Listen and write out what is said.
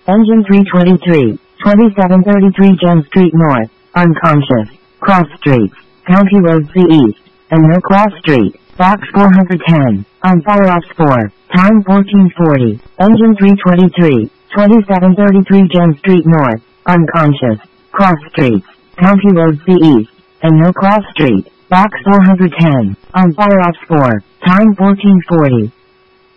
Engine 323, 2733 Jen Street North, unconscious, cross streets, County Road C East, and No Cross Street, box 410, on fire off 4, time 1440, engine 323, 2733 Jen Street North, unconscious, cross streets, County Road C East, and No Cross Street, box 410, on fire off 4, time 1440.